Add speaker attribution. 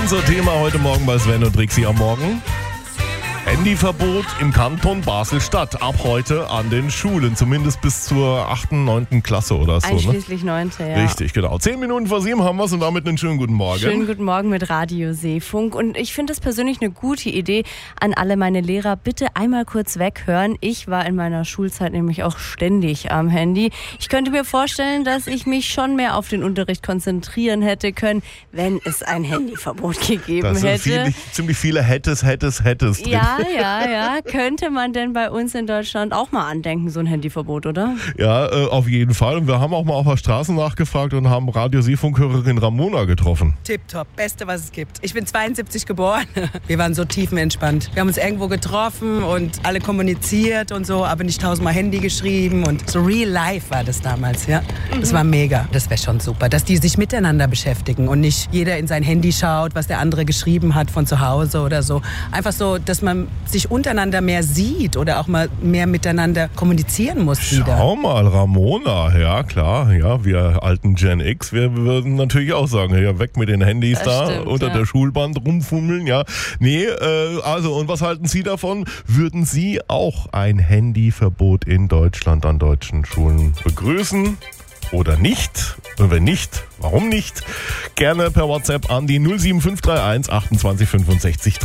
Speaker 1: Unser Thema heute Morgen bei Sven und Trixi am Morgen. Handyverbot im Kanton Basel-Stadt. Ab heute an den Schulen. Zumindest bis zur 8., 9. Klasse oder so.
Speaker 2: Einschließlich 9., ja.
Speaker 1: Richtig, genau. 10 Minuten vor 7 haben wir es und damit einen schönen guten Morgen.
Speaker 2: Schönen guten Morgen mit Radio Seefunk. Und ich finde es persönlich eine gute Idee an alle meine Lehrer. Bitte einmal kurz weghören. Ich war in meiner Schulzeit nämlich auch ständig am Handy. Ich könnte mir vorstellen, dass ich mich schon mehr auf den Unterricht konzentrieren hätte können, wenn es ein Handyverbot gegeben hätte.
Speaker 1: Ziemlich viele Hättes drin.
Speaker 2: Ja. Könnte man denn bei uns in Deutschland auch mal andenken, so ein Handyverbot, oder?
Speaker 1: Ja, auf jeden Fall. Und wir haben auch mal auf der Straße nachgefragt und haben Radio Seefunk-Hörerin Ramona getroffen.
Speaker 3: Tipptopp, Beste, was es gibt. Ich bin 72 geboren. Wir waren so tiefenentspannt. Wir haben uns irgendwo getroffen und alle kommuniziert und so, aber nicht 1000-mal Handy geschrieben. Und so real life war das damals, ja. Das war mega. Das wäre schon super, dass die sich miteinander beschäftigen und nicht jeder in sein Handy schaut, was der andere geschrieben hat von zu Hause oder so. Einfach so, dass man sich untereinander mehr sieht oder auch mal mehr miteinander kommunizieren muss wieder.
Speaker 1: Schau mal, Ramona, ja klar, ja, wir alten Gen X, wir würden natürlich auch sagen, ja, weg mit den Handys
Speaker 2: das stimmt,
Speaker 1: unter der Schulband rumfummeln, ja. Nee, also und was halten Sie davon? Würden Sie auch ein Handyverbot in Deutschland an deutschen Schulen begrüßen? Oder nicht? Und wenn nicht, warum nicht? Gerne per WhatsApp an die 07531 28 65 30.